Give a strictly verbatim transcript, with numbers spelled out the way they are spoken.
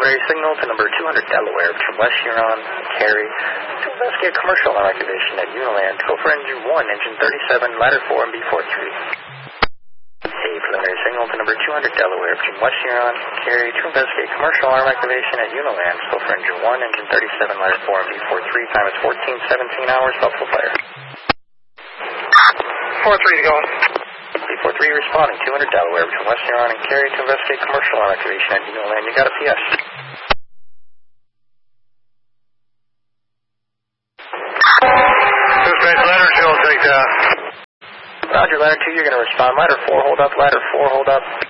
preliminary signal to number two hundred Delaware from West Huron, Cary, to investigate commercial alarm activation at Uniland. Go for engine one, engine thirty-seven, ladder four, and B forty-three. A preliminary signal to number two hundred Delaware from West Huron, Cary, to investigate commercial alarm activation at Uniland. Go for engine one, engine thirty-seven, ladder four, and B forty-three. Time is fourteen seventeen hours. Buffalo Fire. four three to go. B forty-three responding, two hundred Delaware between West Huron and Cary to investigate commercial alarm activation at Uniland. You got a P S. Two space ladder two will take that. Roger, ladder two, you're going to respond. Ladder four, hold up. Ladder four, hold up.